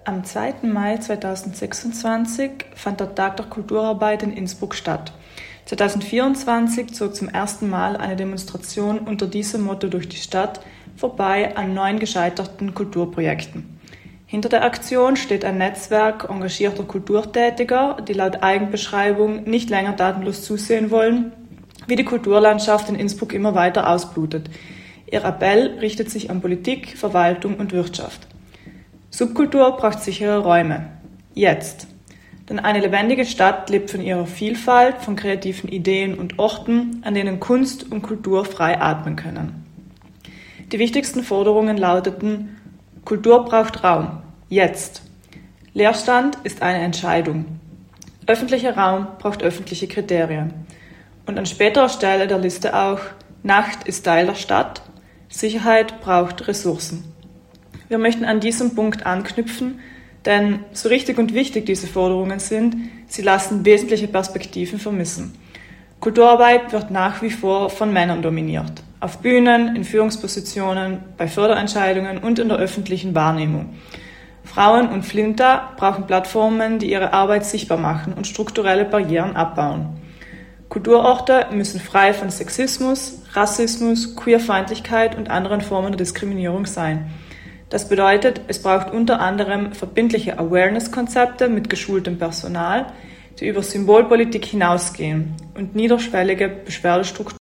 Am 2. Mai 2026 fand der Tag der Kulturarbeit in Innsbruck statt. 2024 zog zum ersten Mal eine Demonstration unter diesem Motto durch die Stadt, vorbei an 9 gescheiterten Kulturprojekten. Hinter der Aktion steht ein Netzwerk engagierter Kulturtätiger, die laut Eigenbeschreibung nicht länger tatenlos zusehen wollen, wie die Kulturlandschaft in Innsbruck immer weiter ausblutet. Ihr Appell richtet sich an Politik, Verwaltung und Wirtschaft. Subkultur braucht sichere Räume. Jetzt. Denn eine lebendige Stadt lebt von ihrer Vielfalt, von kreativen Ideen und Orten, an denen Kunst und Kultur frei atmen können. Die wichtigsten Forderungen lauteten: Kultur braucht Raum. Jetzt. Leerstand ist eine Entscheidung. Öffentlicher Raum braucht öffentliche Kriterien. Und an späterer Stelle der Liste auch: Nacht ist Teil der Stadt. Sicherheit braucht Ressourcen. Wir möchten an diesem Punkt anknüpfen, denn so richtig und wichtig diese Forderungen sind, sie lassen wesentliche Perspektiven vermissen. Kulturarbeit wird nach wie vor von Männern dominiert. Auf Bühnen, in Führungspositionen, bei Förderentscheidungen und in der öffentlichen Wahrnehmung. Frauen und Flinter brauchen Plattformen, die ihre Arbeit sichtbar machen und strukturelle Barrieren abbauen. Kulturorte müssen frei von Sexismus, Rassismus, Queerfeindlichkeit und anderen Formen der Diskriminierung sein. Das bedeutet, es braucht unter anderem verbindliche Awareness-Konzepte mit geschultem Personal, die über Symbolpolitik hinausgehen und niederschwellige Beschwerdestrukturen